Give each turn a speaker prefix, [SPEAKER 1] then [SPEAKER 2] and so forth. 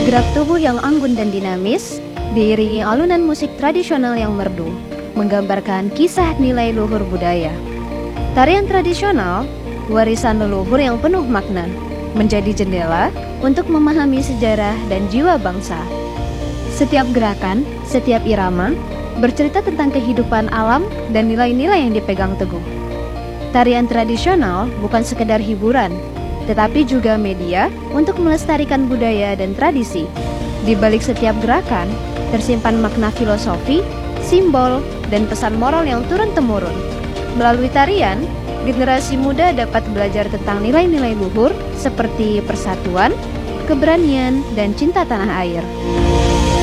[SPEAKER 1] Gerak tubuh yang anggun dan dinamis, diiringi alunan musik tradisional yang merdu, menggambarkan kisah nilai luhur budaya. Tarian tradisional, warisan leluhur yang penuh makna, menjadi jendela untuk memahami sejarah dan jiwa bangsa. Setiap gerakan, setiap irama, bercerita tentang kehidupan alam dan nilai-nilai yang dipegang teguh. Tarian tradisional bukan sekedar hiburan, tetapi juga media untuk melestarikan budaya dan tradisi. Di balik setiap gerakan, tersimpan makna filosofi, simbol, dan pesan moral yang turun-temurun. Melalui tarian, generasi muda dapat belajar tentang nilai-nilai luhur seperti persatuan, keberanian, dan cinta tanah air.